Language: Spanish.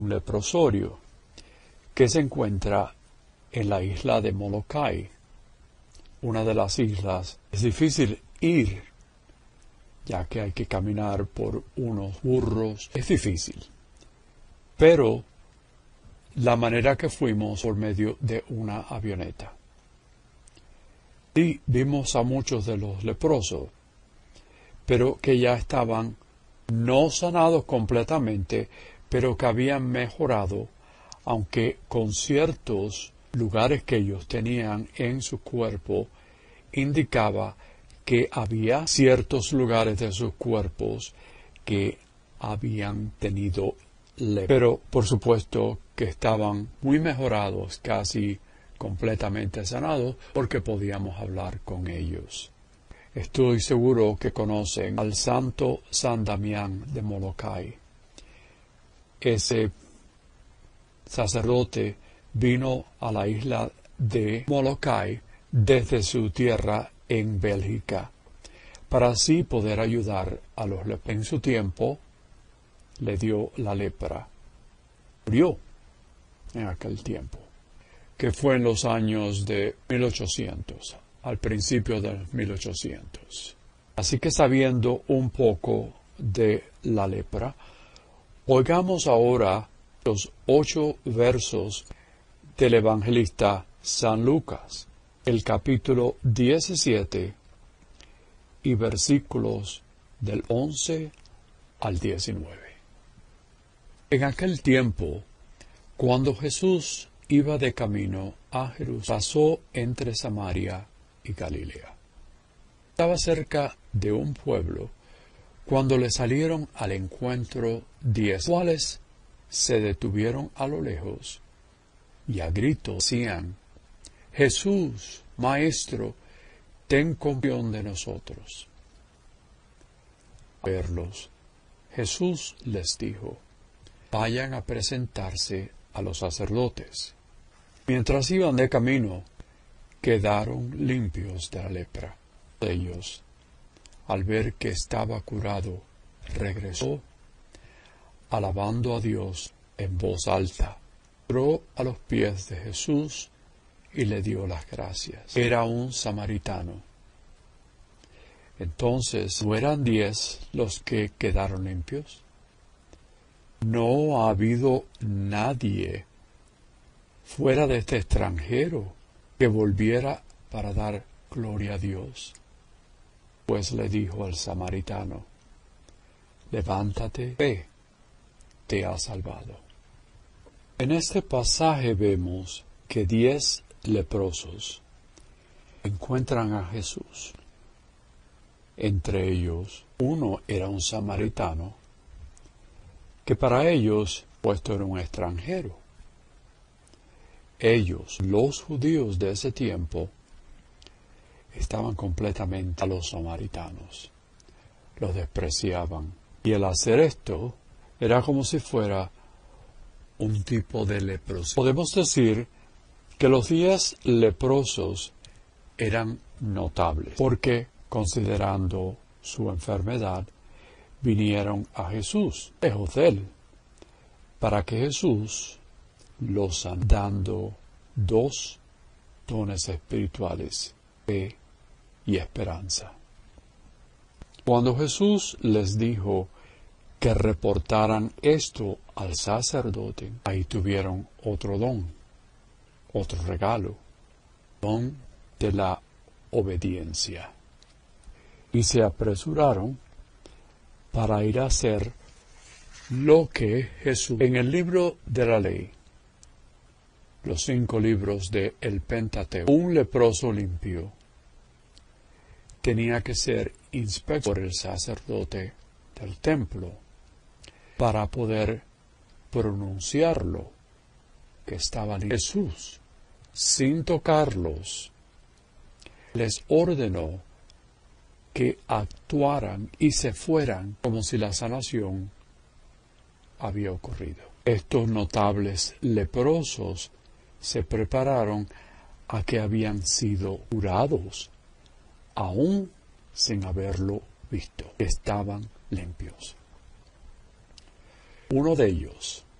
un leprosorio que se encuentra en la isla de Molokai, una de las islas. Es difícil ir, ya que hay que caminar por unos burros. Es difícil. Pero la manera que fuimos por medio de una avioneta. Y vimos a muchos de los leprosos, pero que ya estaban no sanados completamente, pero que habían mejorado, aunque con ciertos lugares que ellos tenían en su cuerpo, indicaba que había ciertos lugares de sus cuerpos que habían tenido lepra. Pero, por supuesto, que estaban muy mejorados, casi completamente sanados, porque podíamos hablar con ellos. Estoy seguro que conocen al santo San Damián de Molokai. Ese sacerdote vino a la isla de Molokai desde su tierra en Bélgica, para así poder ayudar a los leprosos. En su tiempo le dio la lepra. Murió en aquel tiempo, que fue en los años de 1800, al principio de 1800. Así que sabiendo un poco de la lepra, oigamos ahora los 8 versos del evangelista San Lucas, el capítulo 17 y versículos del 11 al 19. En aquel tiempo, cuando Jesús iba de camino a Jerusalén, pasó entre Samaria y Galilea. Estaba cerca de un pueblo cuando le salieron al encuentro 10, cuales se detuvieron a lo lejos y a gritos decían: Jesús, Maestro, ten compasión de nosotros. Al verlos, Jesús les dijo: vayan a presentarse a los sacerdotes. Mientras iban de camino, quedaron limpios de la lepra. Ellos, al ver que estaba curado, regresó, alabando a Dios en voz alta. Entró a los pies de Jesús y le dio las gracias. Era un samaritano. Entonces, ¿no eran 10 los que quedaron limpios? ¿No ha habido nadie fuera de este extranjero que volviera para dar gloria a Dios? Pues le dijo al samaritano: levántate, ve, te ha salvado. En este pasaje vemos que 10 leprosos encuentran a Jesús. Entre ellos, uno era un samaritano, que para ellos, puesto era un extranjero. Ellos, los judíos de ese tiempo, estaban completamente a los samaritanos. Los despreciaban. Y el hacer esto era como si fuera un tipo de leprosidad. Podemos decir que los 10 leprosos eran notables, porque, considerando su enfermedad, vinieron a Jesús, lejos de él, para que Jesús los sanara, dando 2 dones espirituales: fe y esperanza. Cuando Jesús les dijo que reportaran esto al sacerdote, ahí tuvieron otro don, otro regalo, don de la obediencia. Y se apresuraron para ir a hacer lo que Jesús, en el libro de la ley, los 5 libros de el Pentateuco, un leproso limpio tenía que ser inspeccionado por el sacerdote del templo para poder pronunciarlo que estaba limpio. Jesús, sin tocarlos, les ordenó que actuaran y se fueran como si la sanación había ocurrido. Estos notables leprosos se prepararon a que habían sido curados, aún sin haberlo visto. Estaban limpios. Uno de ellos,